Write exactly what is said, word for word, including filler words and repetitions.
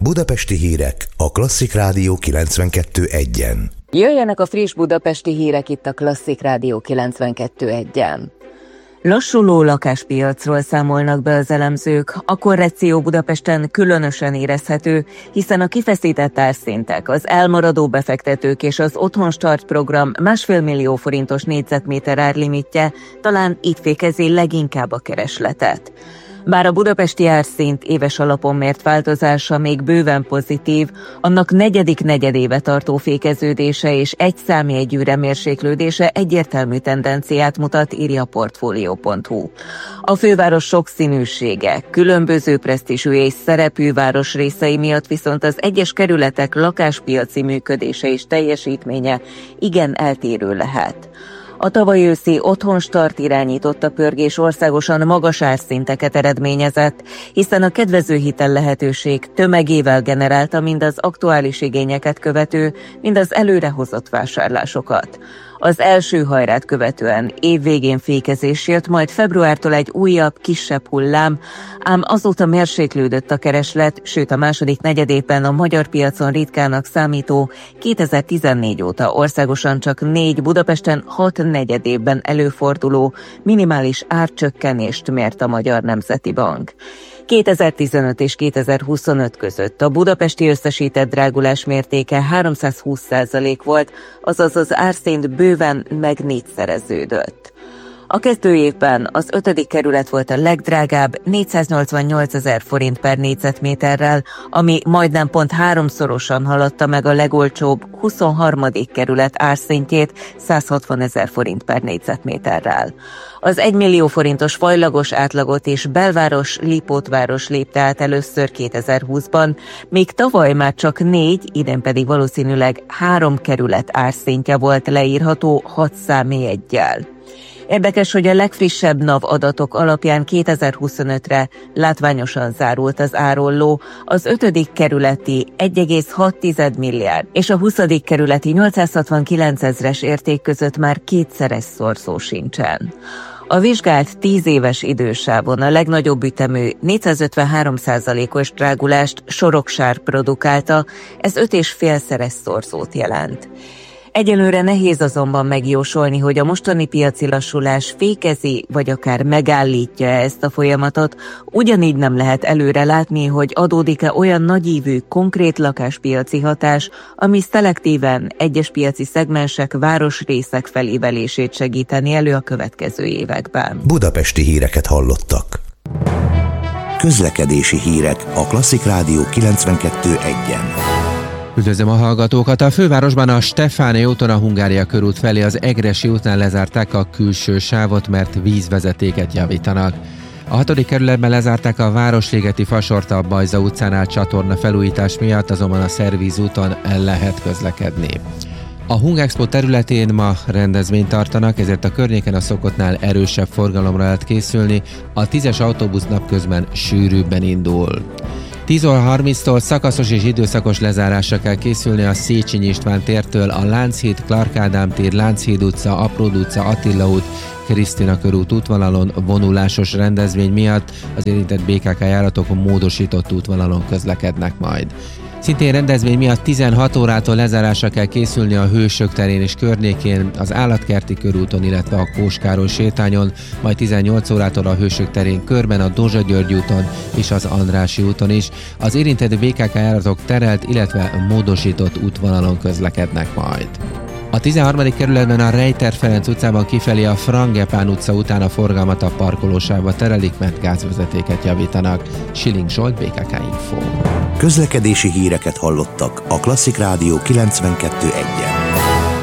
Budapesti hírek a Klasszik Rádió kilencvenkettő egyen. Jöjjenek a friss budapesti hírek itt a Klasszik Rádió kilencvenkettő egyen. Lassuló lakáspiacról számolnak be az elemzők. A korrekció Budapesten különösen érezhető, hiszen a kifeszített árszintek, az elmaradó befektetők és az Otthonstart program másfél millió forintos négyzetméter árlimitje talán itt fékezi leginkább a keresletet. Bár a budapesti árszint éves alapon mért változása még bőven pozitív, annak negyedik negyedéve tartó fékeződése és egy számjegyűre mérséklődése egyértelmű tendenciát mutat, írja a portfolio pont hu. A főváros sokszínűsége, különböző presztízsű és szerepű városrészei miatt viszont az egyes kerületek lakáspiaci működése és teljesítménye igen eltérő lehet. A tavaly őszi Otthonstart irányította pörgés országosan magas árszinteket eredményezett, hiszen a kedvező hitel lehetőség tömegével generálta mind az aktuális igényeket követő, mind az előrehozott vásárlásokat. Az első hajrát követően évvégén fékezés jött, majd februártól egy újabb, kisebb hullám, ám azóta mérséklődött a kereslet, sőt a második negyedében a magyar piacon ritkának számító kétezer-tizennégy óta országosan csak négy, Budapesten hat negyedében előforduló minimális árcsökkenést mért a Magyar Nemzeti Bank. kétezer-tizenöt és kétezer-huszonöt között a budapesti összesített drágulás mértéke háromszázhúsz százalék volt, azaz az árszint bőven meg négyszereződött. A kezdő évben az ötödik kerület volt a legdrágább, négyszáznyolcvannyolcezer forint per négyzetméterrel, ami majdnem pont háromszorosan haladta meg a legolcsóbb huszonharmadik kerület árszintjét százhatvanezer forint per négyzetméterrel. Az egymillió forintos fajlagos átlagot is Belváros, Lipótváros lépte át először kétezer-húszban, míg tavaly már csak négy, idén pedig valószínűleg három kerület árszintje volt leírható hat számjeggyel. Érdekes, hogy a legfrissebb NAV adatok alapján kétezer-huszonötre látványosan zárult az árolló, az ötödik kerületi egy egész hat milliárd és a huszadik kerületi nyolcszázhatvankilencezres érték között már kétszeres szorzó sincsen. A vizsgált tíz éves idősávon a legnagyobb ütemű négyszázötvenhárom százalékos drágulást Soroksár produkálta, ez öt és félszeres szorzót jelent. Egyelőre nehéz azonban megjósolni, hogy a mostani piaci lassulás fékezi, vagy akár megállítja ezt a folyamatot, ugyanígy nem lehet előre látni, hogy adódik-e olyan nagyívű, konkrét lakáspiaci hatás, ami szelektíven egyes piaci szegmensek, városrészek felévelését segíteni elő a következő években. Budapesti híreket hallottak. Közlekedési hírek a Klasszik Rádió kilencvenkettő egyen. Üdvözlöm a hallgatókat! A fővárosban a Stefánia úton a Hungária körút felé az Egressy útnál lezárták a külső sávot, mert vízvezetéket javítanak. A hatodik kerületben lezárták a Városligeti Fasorta a Bajza utcánál csatorna felújítás miatt, azonban a Szervíz úton el lehet közlekedni. A Hungexpo területén ma rendezvényt tartanak, ezért a környéken a szokottnál erősebb forgalomra lehet készülni, a tízes autóbusz napközben sűrűbben indul. tíz óra harminctól szakaszos és időszakos lezárásra kell készülni a Széchenyi István tértől a Lánchíd, Clark Ádám tér, Lánchíd utca, Apród utca, Attila út, Krisztina körút útvonalon vonulásos rendezvény miatt az érintett bé ká ká járatok módosított útvonalon közlekednek majd. Szintén rendezvény miatt tizenhat órától lezárásra kell készülni a Hősök terén és környékén, az Állatkerti körúton, illetve a Kós Károly sétányon, majd tizennyolc órától a Hősök terén körben, a Dózsa György úton és az Andrássy úton is. Az érintett bé ká ká járatok terelt, illetve módosított útvonalon közlekednek majd. A tizenharmadik kerületben a Rejter Ferenc utcában kifelé a Frangepán utca után a forgalmat a parkolósávba terelik, mert gázvezetéket javítanak. Schilling Zsolt, bé ká ká Info. Közlekedési híreket hallottak a Klasszik Rádió kilencvenkettő egyen.